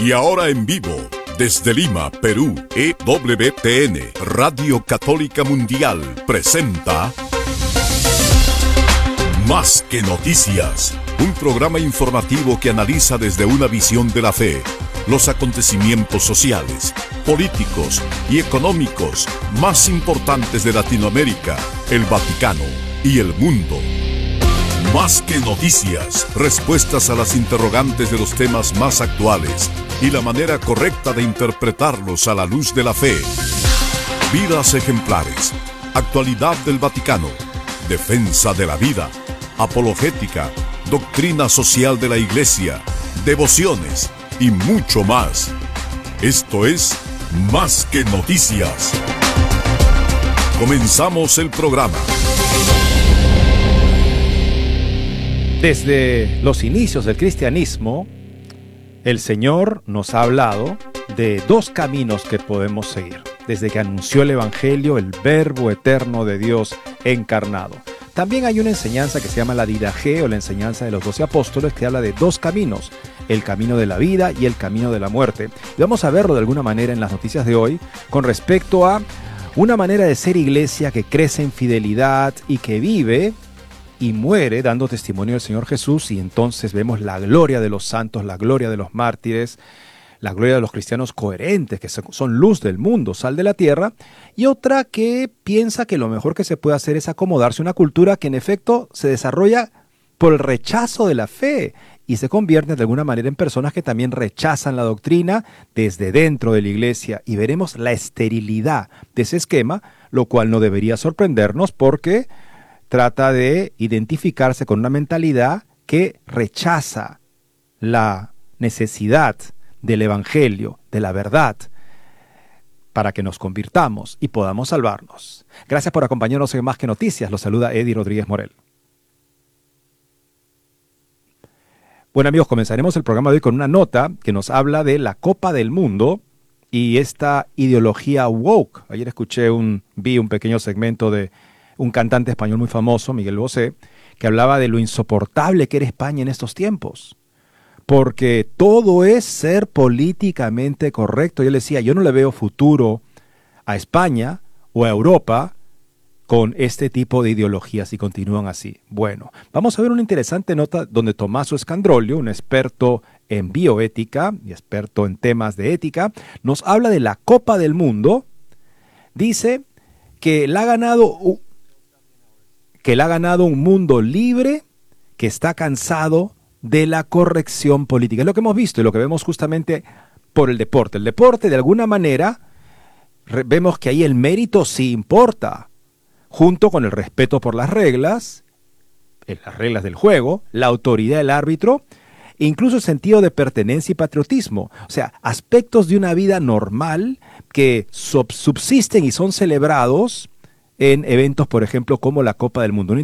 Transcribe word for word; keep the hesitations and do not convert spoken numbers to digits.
Y ahora en vivo, desde Lima, Perú, E W T N, Radio Católica Mundial, presenta Más que Noticias, un programa informativo que analiza desde una visión de la fe los acontecimientos sociales, políticos y económicos más importantes de Latinoamérica, el Vaticano y el mundo. Más que noticias, respuestas a las interrogantes de los temas más actuales y la manera correcta de interpretarlos a la luz de la fe. Vidas ejemplares, actualidad del Vaticano, defensa de la vida, apologética, doctrina social de la Iglesia, devociones y mucho más. Esto es Más que Noticias. Comenzamos el programa. Desde los inicios del cristianismo, el Señor nos ha hablado de dos caminos que podemos seguir. Desde que anunció el Evangelio, el Verbo eterno de Dios encarnado. También hay una enseñanza que se llama la Didaché, o la enseñanza de los doce apóstoles, que habla de dos caminos, el camino de la vida y el camino de la muerte. Y vamos a verlo de alguna manera en las noticias de hoy con respecto a una manera de ser iglesia que crece en fidelidad y que vive y muere dando testimonio del Señor Jesús, y entonces vemos la gloria de los santos, la gloria de los mártires, la gloria de los cristianos coherentes, que son luz del mundo, sal de la tierra, y otra que piensa que lo mejor que se puede hacer es acomodarse a una cultura que en efecto se desarrolla por el rechazo de la fe y se convierte de alguna manera en personas que también rechazan la doctrina desde dentro de la iglesia, y veremos la esterilidad de ese esquema, lo cual no debería sorprendernos porque trata de identificarse con una mentalidad que rechaza la necesidad del Evangelio, de la verdad, para que nos convirtamos y podamos salvarnos. Gracias por acompañarnos en Más que Noticias. Los saluda Eddie Rodríguez Morel. Bueno, amigos, comenzaremos el programa de hoy con una nota que nos habla de la Copa del Mundo y esta ideología woke. Ayer escuché un, vi un pequeño segmento de un cantante español muy famoso, Miguel Bosé, que hablaba de lo insoportable que era España en estos tiempos, porque todo es ser políticamente correcto. Yo le decía, yo no le veo futuro a España o a Europa con este tipo de ideologías si continúan así. Bueno, vamos a ver una interesante nota donde Tommaso Scandrolio, un experto en bioética y experto en temas de ética, nos habla de la Copa del Mundo. Dice que la ha ganado... que él ha ganado un mundo libre que está cansado de la corrección política. Es lo que hemos visto y lo que vemos justamente por el deporte. El deporte, de alguna manera, vemos que ahí el mérito sí importa, junto con el respeto por las reglas, las reglas del juego, la autoridad del árbitro, e incluso el sentido de pertenencia y patriotismo. O sea, aspectos de una vida normal que subsisten y son celebrados en eventos, por ejemplo, como la Copa del Mundo.